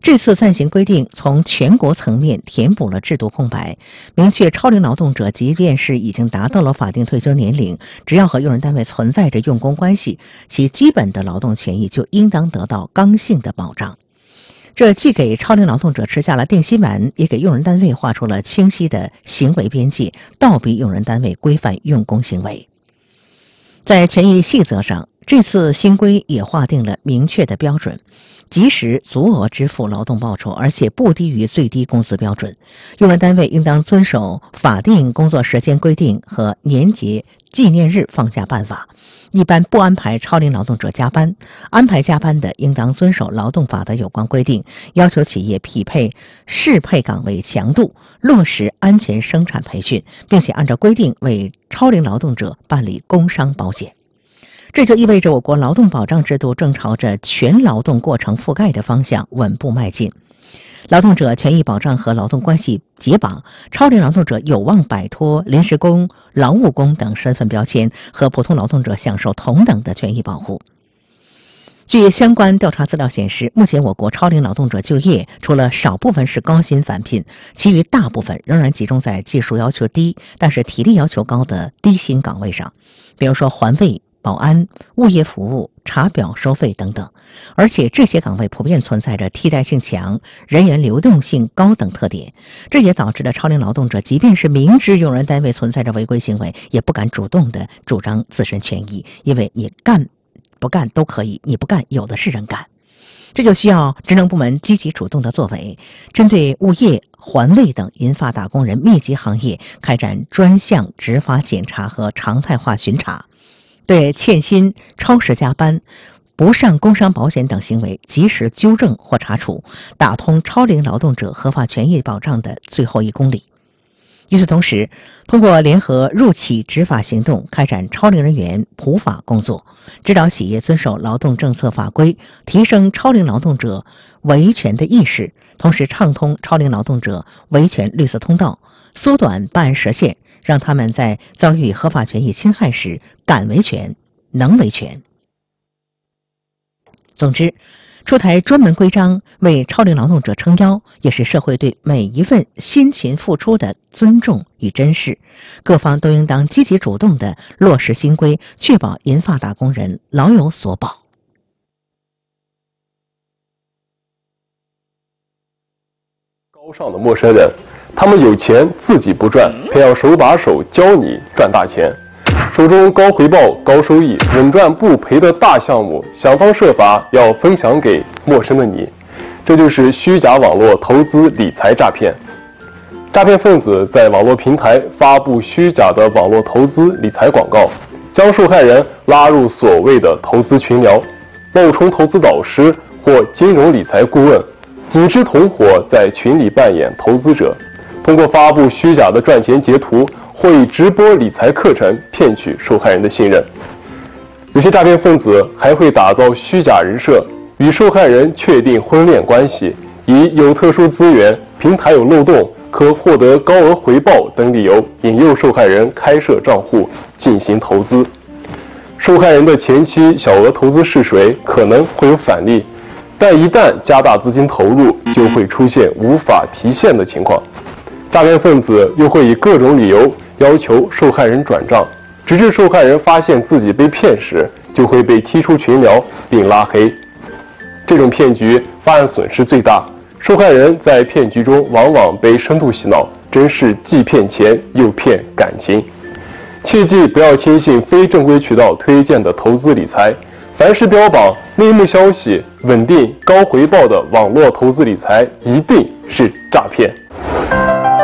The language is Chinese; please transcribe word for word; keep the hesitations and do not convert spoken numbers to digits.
这次暂行规定从全国层面填补了制度空白，明确超龄劳动者即便是已经达到了法定退休年龄，只要和用人单位存在着用工关系，其基本的劳动权益就应当得到刚性的保障。这既给超龄劳动者吃下了定心丸，也给用人单位画出了清晰的行为边界，倒逼用人单位规范用工行为。在权益细则上，这次新规也划定了明确的标准，及时足额支付劳动报酬，而且不低于最低工资标准。用人单位应当遵守法定工作时间规定和年节纪念日放假办法，一般不安排超龄劳动者加班，安排加班的应当遵守劳动法的有关规定，要求企业匹配适配岗位强度，落实安全生产培训，并且按照规定为超龄劳动者办理工伤保险。这就意味着我国劳动保障制度正朝着全劳动过程覆盖的方向稳步迈进。劳动者权益保障和劳动关系解绑，超龄劳动者有望摆脱临时工、劳务工等身份标签，和普通劳动者享受同等的权益保护。据相关调查资料显示，目前我国超龄劳动者就业，除了少部分是高薪返聘，其余大部分仍然集中在技术要求低，但是体力要求高的低薪岗位上，比如说环卫、保安、物业服务、查表收费等等，而且这些岗位普遍存在着替代性强、人员流动性高等特点，这也导致了超龄劳动者即便是明知用人单位存在着违规行为，也不敢主动的主张自身权益，因为你干不干都可以，你不干有的是人干。这就需要职能部门积极主动的作为，针对物业、环卫等银发打工人密集行业开展专项执法检查和常态化巡查，对欠薪、超时加班、不上工伤保险等行为及时纠正或查处，打通超龄劳动者合法权益保障的最后一公里。与此同时，通过联合入企执法行动，开展超龄人员普法工作，指导企业遵守劳动政策法规，提升超龄劳动者维权的意识，同时畅通超龄劳动者维权绿色通道，缩短办案时限，让他们在遭遇合法权益侵害时敢维权、能维权。总之，出台专门规章为超龄劳动者撑腰，也是社会对每一份辛勤付出的尊重与珍视。各方都应当积极主动地落实新规，确保银发打工人劳有所保。 高尚的陌生人，他们有钱自己不赚，偏要手把手教你赚大钱。手中高回报、高收益、稳赚不赔的大项目，想方设法要分享给陌生的你，这就是虚假网络投资理财诈骗。诈骗分子在网络平台发布虚假的网络投资理财广告，将受害人拉入所谓的投资群聊，冒充投资导师或金融理财顾问，组织同伙在群里扮演投资者，通过发布虚假的赚钱截图或以直播理财课程骗取受害人的信任。有些诈骗分子还会打造虚假人设，与受害人确定婚恋关系，以有特殊资源、平台有漏洞、可获得高额回报等理由引诱受害人开设账户进行投资。受害人的前期小额投资试水可能会有返利，但一旦加大资金投入，就会出现无法提现的情况。诈骗分子又会以各种理由要求受害人转账，直至受害人发现自己被骗时，就会被踢出群聊并拉黑。这种骗局发案损失最大，受害人在骗局中往往被深度洗脑，真是既骗钱又骗感情。切记不要轻信非正规渠道推荐的投资理财，凡是标榜内幕消息、稳定高回报的网络投资理财，一定是诈骗。